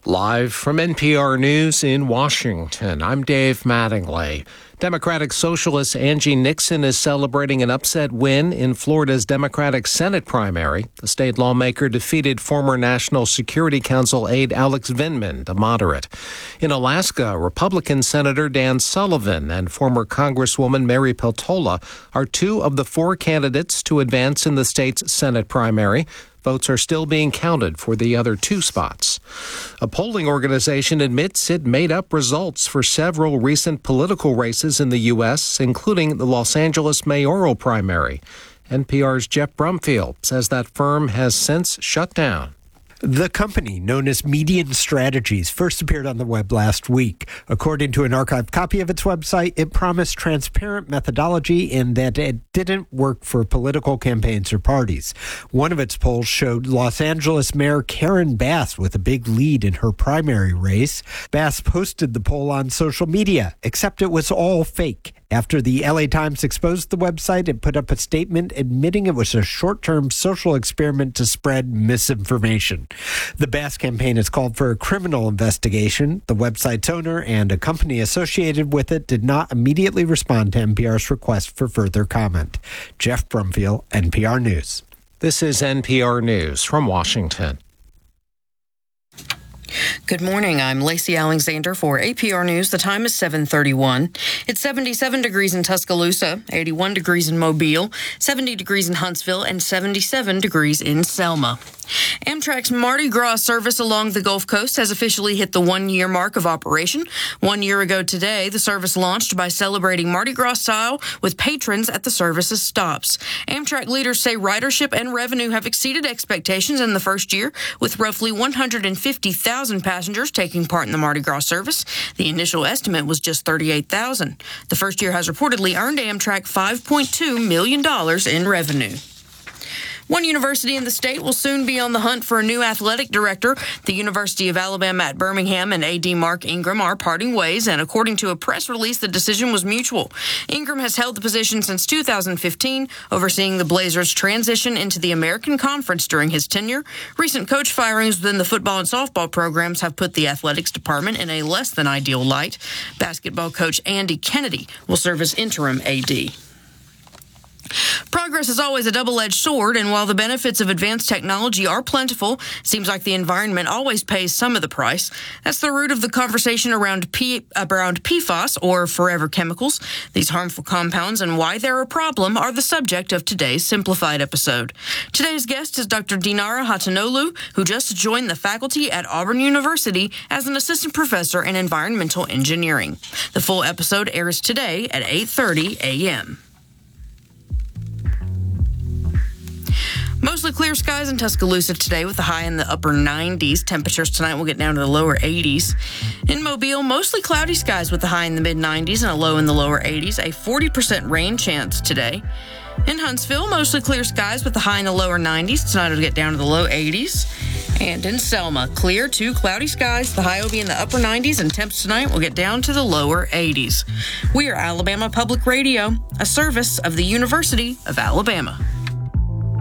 Live from NPR News in Washington, I'm Dave Mattingly. Democratic Socialist Angie Nixon is celebrating an upset win in Florida's Democratic Senate primary. The state lawmaker defeated former National Security Council aide Alex Vindman, the moderate. In Alaska, Republican Senator Dan Sullivan and former Congresswoman Mary Peltola are two of the four candidates to advance in the state's Senate primary. Votes are still being counted for the other two spots. A polling organization admits it made up results for several recent political races in the U.S., including the Los Angeles mayoral primary. NPR's Jeff Brumfield says that firm has since shut down. The company, known as Median Strategies, first appeared on the web last week. According to an archived copy of its website, it promised transparent methodology and that it didn't work for political campaigns or parties. One of its polls showed Los Angeles Mayor Karen Bass with a big lead in her primary race. Bass posted the poll on social media, except it was all fake. After the LA Times exposed the website, it put up a statement admitting it was a short-term social experiment to spread misinformation. The Bass campaign has called for a criminal investigation. The website's owner and a company associated with it did not immediately respond to NPR's request for further comment. Jeff Brumfield, NPR News. This is NPR News from Washington. Good morning. I'm Lacey Alexander for APR News. The time is 7:31. It's 77 degrees in Tuscaloosa, 81 degrees in Mobile, 70 degrees in Huntsville, and 77 degrees in Selma. Amtrak's Mardi Gras service along the Gulf Coast has officially hit the one-year mark of operation. 1 year ago today, the service launched by celebrating Mardi Gras style with patrons at the service's stops. Amtrak leaders say ridership and revenue have exceeded expectations in the first year, with roughly 150,000 passengers taking part in the Mardi Gras service. The initial estimate was just 38,000. The first year has reportedly earned Amtrak $5.2 million in revenue. One university in the state will soon be on the hunt for a new athletic director. The University of Alabama at Birmingham and AD Mark Ingram are parting ways, and according to a press release, the decision was mutual. Ingram has held the position since 2015, overseeing the Blazers' transition into the American Conference during his tenure. Recent coach firings within the football and softball programs have put the athletics department in a less than ideal light. Basketball coach Andy Kennedy will serve as interim AD. Progress is always a double-edged sword, and while the benefits of advanced technology are plentiful, it seems like the environment always pays some of the price. That's the root of the conversation around PFAS, or forever chemicals. These harmful compounds and why they're a problem are the subject of today's Simplified episode. Today's guest is Dr. Dinara Hatanolu, who just joined the faculty at Auburn University as an assistant professor in environmental engineering. The full episode airs today at 8:30 a.m. Mostly clear skies in Tuscaloosa today with a high in the upper 90s. Temperatures tonight will get down to the lower 80s. In Mobile, mostly cloudy skies with a high in the mid-90s and a low in the lower 80s. A 40% rain chance today. In Huntsville, mostly clear skies with a high in the lower 90s. Tonight it'll get down to the low 80s. And in Selma, clear to cloudy skies. The high will be in the upper 90s, and temps tonight will get down to the lower 80s. We are Alabama Public Radio, a service of the University of Alabama.